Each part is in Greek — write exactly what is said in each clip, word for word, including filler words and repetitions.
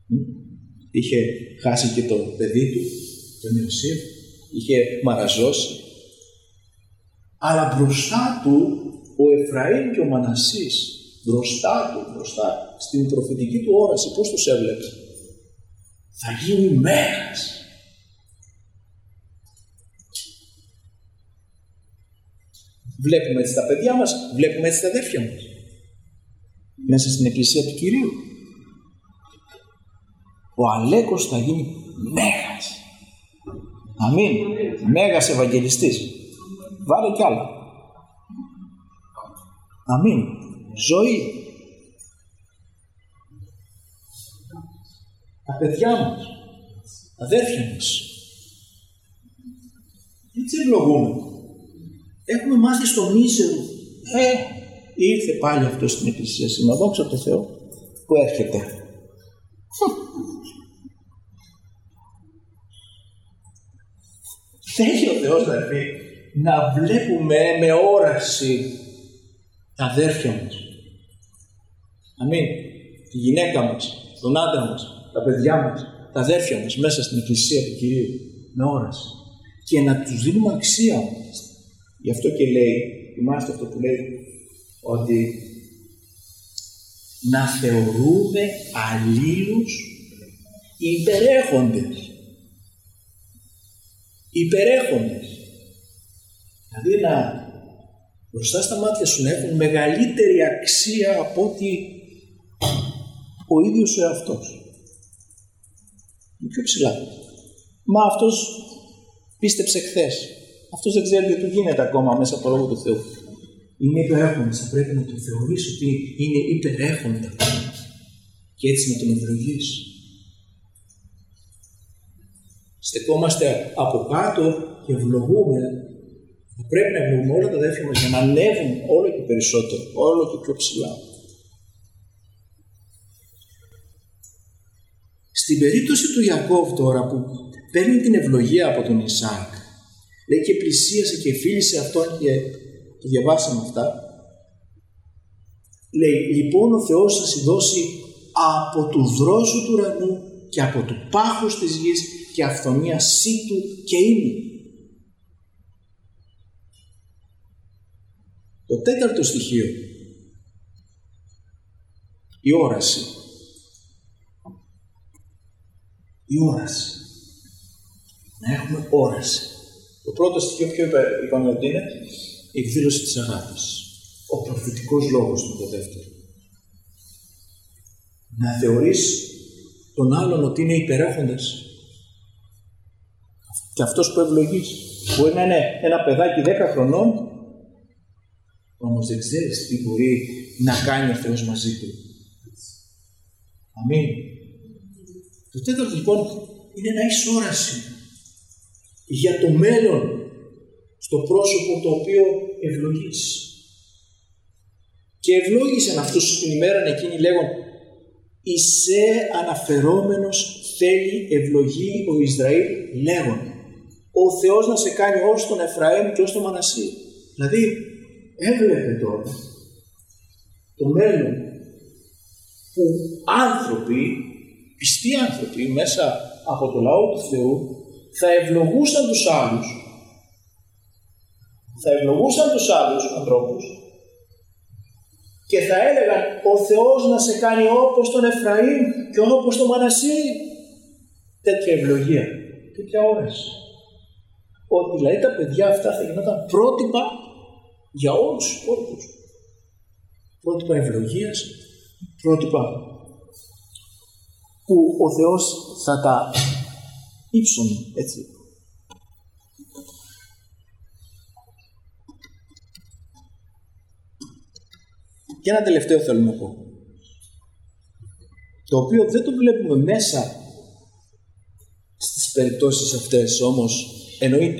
Είχε χάσει και το παιδί του, τον Ιωσήφ, είχε μαραζώσει. Αλλά μπροστά του ο Εφραήμ και ο Μανασής, μπροστά του, μπροστά στην προφητική του όραση, πώς τους έβλεπε? Θα γίνει μέγας. Βλέπουμε έτσι τα παιδιά μας, βλέπουμε έτσι τα αδέρφια μας. Μέσα στην εκκλησία του Κυρίου. Ο Αλέκος θα γίνει μέγας. Αμήν. Μέγας Ευαγγελιστής. Βάλε κι άλλα. Αμήν. Ζωή. Τα παιδιά μας. Τα αδέρφια μας. Έτσι ευλογούμε. Έχουμε μάθει στο μίζερο. Ε, ήρθε πάλι αυτό στην εκκλησία σήμερα. Δόξα τω Θεώ που έρχεται. Θέλει ο Θεός να έρθει να βλέπουμε με όραση τα αδέρφια μας. Αμήν. Τη γυναίκα μας, τον άντρα μας, τα παιδιά μας, τα αδέρφια μας μέσα στην εκκλησία του Κυρίου με όραση. Και να τους δίνουμε αξία. Γι' αυτό και λέει, θυμάστε αυτό που λέει, ότι να θεωρούμε αλλήλους υπερέχοντες. Υπερέχοντες. Δηλαδή να μπροστά στα μάτια σου να έχουν μεγαλύτερη αξία από ότι ο ίδιος ο εαυτός. Είναι πιο ψηλά. Μα αυτός πίστεψε χθες. Αυτός δεν ξέρει τι του γίνεται ακόμα μέσα από το Λόγο του Θεού. Είναι υπερέχοντας. Θα πρέπει να τον θεωρήσει ότι είναι υπερέχοντα. Και έτσι να τον ευλογείς. Στεκόμαστε από κάτω και ευλογούμε. Θα πρέπει να ευλογούμε όλα τα αδέρφια μας για να ανέβουν όλο και περισσότερο, όλο και πιο ψηλά. Στην περίπτωση του Ιακώβ τώρα που παίρνει την ευλογία από τον Ισαάκ, λέει και πλησίασε και φίλησε αυτόν και το διαβάσαμε αυτά. Λέει, λοιπόν ο Θεός θα σου δώσει από του δρόσου του ουρανού και από του πάχους της γης και αυθονία σύτου και ίνου. Το τέταρτο στοιχείο, η όραση. Η όραση. Να έχουμε όραση. Το πρώτο στοιχείο ποιο είπαμε ότι είναι? Η εκδήλωση της αγάπης. Ο προφητικός λόγος είναι το δεύτερο. Να θεωρείς τον άλλον ότι είναι υπερέχοντας. Και αυτός που ευλογείς. Μπορεί να είναι ένα παιδάκι δέκα χρονών, όμως δεν ξέρεις τι μπορεί να κάνει ο Θεός μαζί του. Αμήν. Το τέταρτο λοιπόν είναι να έχεις όραση για το μέλλον στο πρόσωπο το οποίο ευλογείς. Και ευλόγησαν αυτούς την ημέρα εκείνη λέγον, «Εισέ αναφερόμενος θέλει ευλογεί ο Ισραήλ λέγον, ο Θεός να σε κάνει ως τον Εφραήμ και ως τον Μανασί». Δηλαδή έβλεπε τώρα το μέλλον που άνθρωποι, πιστοί άνθρωποι μέσα από το λαό του Θεού θα ευλογούσαν τους άλλους, θα ευλογούσαν τους άλλους ανθρώπους και θα έλεγαν ο Θεός να σε κάνει όπως τον Εφραήμ και όπως τον Μανασί. Τέτοια ευλογία, τέτοια όραση. Ότι δηλαδή τα παιδιά αυτά θα γινόταν πρότυπα για όλους τους υπόλοιπους. Πρότυπα ευλογίας, πρότυπα που ο Θεός θα τα ύψωνε, έτσι. Και ένα τελευταίο θέλω να πω, το οποίο δεν το βλέπουμε μέσα στις περιπτώσεις αυτές, όμως εννοείται.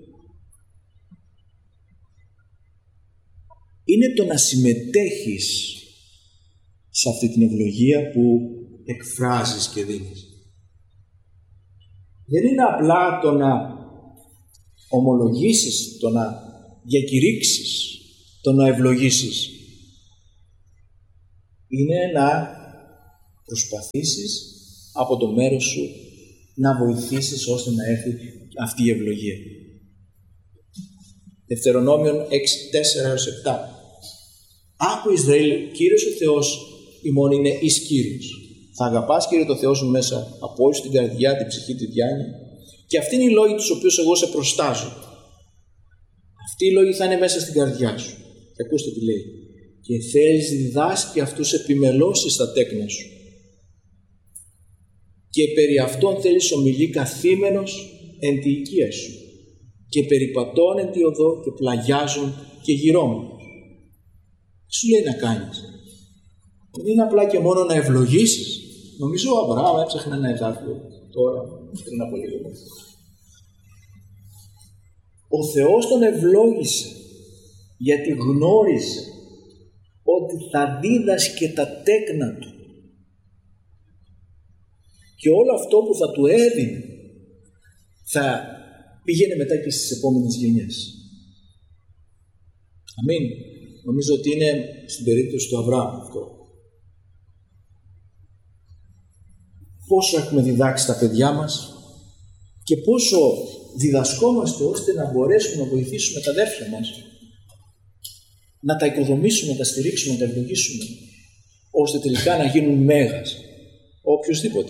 Είναι το να συμμετέχεις σε αυτή την ευλογία που εκφράζεις και δίνεις. Δεν είναι απλά το να ομολογήσεις, το να διακηρύξεις, το να ευλογήσεις. Είναι να προσπαθήσεις από το μέρος σου να βοηθήσεις ώστε να έρθει αυτή η ευλογία. Δευτερονόμιον έξι, τέσσερα έως επτά. Άκου Ισραήλ, Κύριος ο Θεός ημών είναι εις Κύριος. Θα αγαπάς Κύριε το Θεό σου μέσα από όλη την καρδιά, την ψυχή, τη διάνοια. Και αυτοί είναι οι λόγοι τους οποίους εγώ σε προστάζω. Αυτοί οι λόγοι θα είναι μέσα στην καρδιά σου. Και ακούστε τι λέει. Και θέλεις διδάσκει αυτούς επιμελώσεις στα τέκνα σου. Και περί αυτών θέλεις ομιλεί καθήμενος εν τη οικία σου. Και περιπατών εν τη οδό και πλαγιάζουν και γυρώμενος. Τι σου λέει να κάνεις? Δεν είναι απλά και μόνο να ευλογήσεις. Νομίζω ο Αβραάμ έψαχνε ένα εδάφιο τώρα, πριν από λίγο. Ο Θεός τον ευλόγησε γιατί γνώριζε ότι θα δίδασκε τα τέκνα του. Και όλο αυτό που θα του έδινε θα πήγαινε μετά και στις επόμενες γενιές. Αμήν. Νομίζω ότι είναι στην περίπτωση του Αβραάμ αυτό. Πόσο έχουμε διδάξει τα παιδιά μας και πόσο διδασκόμαστε ώστε να μπορέσουμε να βοηθήσουμε τα αδέρφια μας, να τα οικοδομήσουμε, να τα στηρίξουμε, να τα ευλογήσουμε, ώστε τελικά να γίνουν μέγας, οποιοσδήποτε.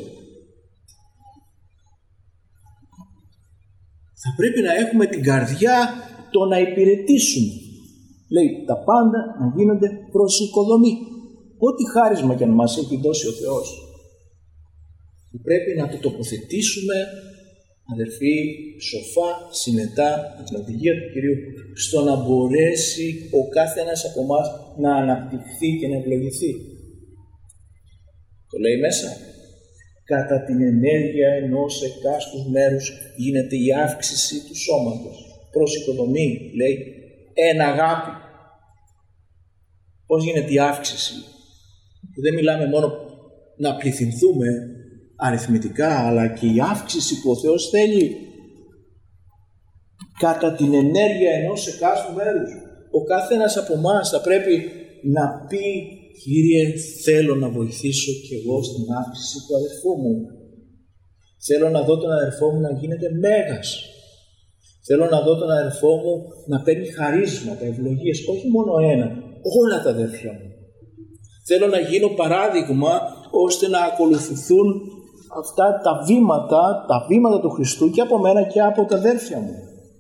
Θα πρέπει να έχουμε την καρδιά το να υπηρετήσουμε. Λέει τα πάντα να γίνονται προς οικοδομή. Ό,τι χάρισμα και αν μας έχει δώσει ο Θεός, πρέπει να το τοποθετήσουμε, αδερφοί, σοφά, συνετά, με την οδηγία του Κυρίου, στο να μπορέσει ο κάθε ένας από εμάς να αναπτυχθεί και να ευλογηθεί. Το λέει μέσα. Κατά την ενέργεια ενός εκάστους μέρους γίνεται η αύξηση του σώματος. Προς οικοδομή, λέει, εν αγάπη. Πώς γίνεται η αύξηση? Δεν μιλάμε μόνο να πληθυνθούμε αριθμητικά, αλλά και η αύξηση που ο Θεός θέλει κατά την ενέργεια ενός εκάστου μέρους. Ο κάθε ένας από εμάς θα πρέπει να πει, Κύριε, θέλω να βοηθήσω κι εγώ στην αύξηση του αδερφού μου. Θέλω να δω τον αδερφό μου να γίνεται μέγας. Θέλω να δω τον αδερφό μου να παίρνει χαρίσματα, ευλογίες, όχι μόνο ένα, όλα τα αδέρφια μου. Θέλω να γίνω παράδειγμα ώστε να ακολουθηθούν αυτά τα βήματα, τα βήματα του Χριστού και από μένα και από τα αδέρφια μου.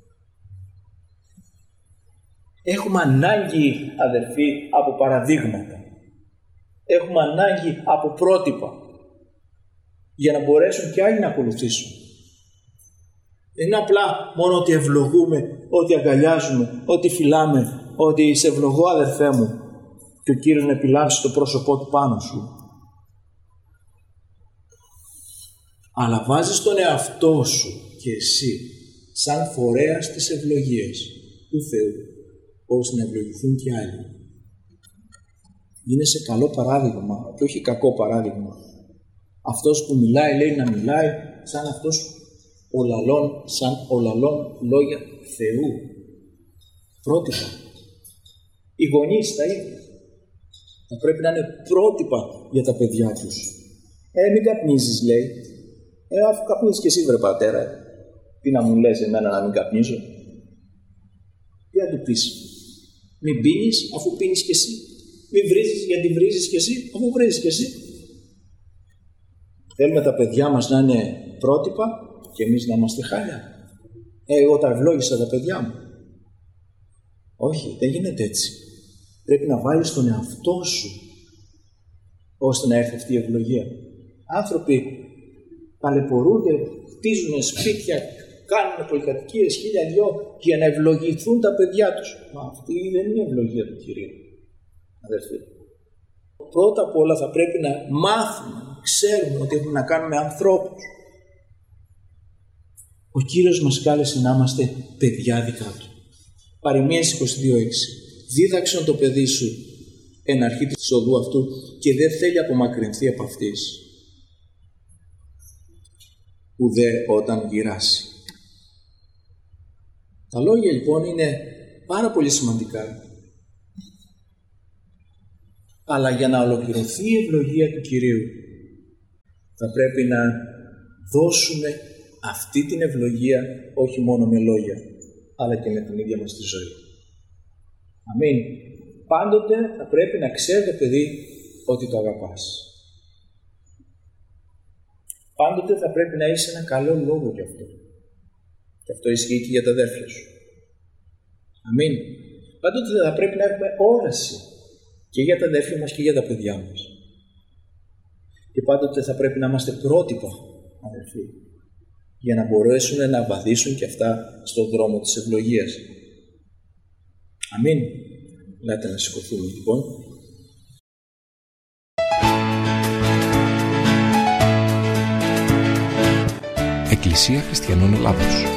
Έχουμε ανάγκη, αδερφοί, από παραδείγματα. Έχουμε ανάγκη από πρότυπα για να μπορέσουν και άλλοι να ακολουθήσουν. Δεν είναι απλά μόνο ότι ευλογούμε, ότι αγκαλιάζουμε, ότι φυλάμε, ότι σε ευλογώ αδερφέ μου και ο Κύριος να επιλάψει το πρόσωπό του πάνω σου. Αλλά βάζεις τον εαυτό σου και εσύ σαν φορέας της ευλογίας του Θεού, ώστε να ευλογηθούν και άλλοι. Είναι σε καλό παράδειγμα και όχι κακό παράδειγμα. Αυτός που μιλάει λέει να μιλάει σαν αυτός ο λαλών, σαν ο λαλών λόγια Θεού. Πρότυπα. Οι γονείς τα ίδια. Θα πρέπει να είναι πρότυπα για τα παιδιά τους. Ε, μην καπνίζεις, λέει. Ε, αφού καπνίζεις και εσύ, βρε πατέρα, τι να μου λες εμένα να μην καπνίζω? Τι να του πεις? Μην πίνεις αφού πίνεις και εσύ. Μην βρίζεις γιατί βρίζεις και εσύ, αφού βρίζεις και εσύ. Θέλουμε τα παιδιά μας να είναι πρότυπα και εμείς να είμαστε χάλια. Ε, εγώ τα ευλόγησα τα παιδιά μου. Όχι, δεν γίνεται έτσι. Πρέπει να βάλεις τον εαυτό σου ώστε να έρθει αυτή η ευλογία. Άνθρωποι ταλαιπωρούνται, χτίζουν σπίτια, κάνουν πολυκατοικίες, χίλια δυο για να ευλογηθούν τα παιδιά τους. Μα αυτή δεν είναι η ευλογία του Κυρίου, αδερφοί. Πρώτα απ' όλα θα πρέπει να μάθουμε, να ξέρουμε ότι έχουμε να κάνουμε ανθρώπους. Ο Κύριος μας κάλεσε να είμαστε παιδιά δικά Του. Παροιμίες είκοσι δύο έξι. Δίδαξον το παιδί σου εν αρχή της οδού αυτού και δεν θέλει απομακρυνθεί από αυτής, ουδέ όταν γυράσει. Τα λόγια λοιπόν είναι πάρα πολύ σημαντικά. Αλλά για να ολοκληρωθεί η ευλογία του Κυρίου Θα πρέπει να δώσουμε αυτή την ευλογία όχι μόνο με λόγια, αλλά και με την ίδια μας τη ζωή. Αμήν. Πάντοτε θα πρέπει να ξέρει το παιδί ότι το αγαπάς. Πάντοτε θα πρέπει να είσαι ένα καλό λόγο γι' αυτό. Και αυτό ισχύει και για τα αδέρφια σου. Αμήν. Πάντοτε θα πρέπει να έχουμε όραση και για τα αδέρφια μας και για τα παιδιά μας. Και πάντοτε θα πρέπει να είμαστε πρότυπα, αδερφοί, για να μπορέσουν να βαδίσουν και αυτά στον δρόμο της ευλογίας. Αμήν. Λέτε να σηκωθούμε λοιπόν. Εκκλησία Χριστιανών Ελλάδος.